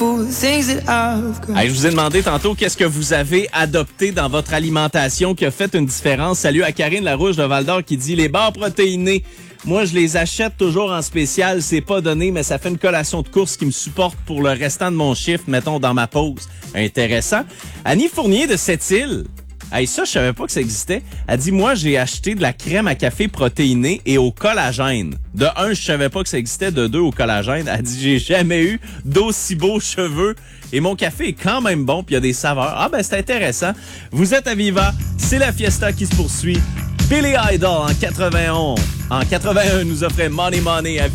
for the things that I've got. Hey, je vous ai demandé tantôt qu'est-ce que vous avez adopté dans votre alimentation qui a fait une différence. Salut à Karine Larouche de Val-d'Or qui dit les barres protéinées. Moi, je les achète toujours en spécial. C'est pas donné, mais ça fait une collation de course qui me supporte pour le restant de mon chiffre, mettons, dans ma pause. Intéressant. Annie Fournier de Sept-Îles. Hey, ça, je savais pas que ça existait. Elle dit, moi, j'ai acheté de la crème à café protéinée et au collagène. De un, je savais pas que ça existait. De deux, au collagène. Elle dit, j'ai jamais eu d'aussi beaux cheveux. Et mon café est quand même bon, puis il y a des saveurs. Ah, ben, c'est intéressant. Vous êtes à Viva. C'est la fiesta qui se poursuit. Billy Idol en 91. En 81, nous offrait Money Money à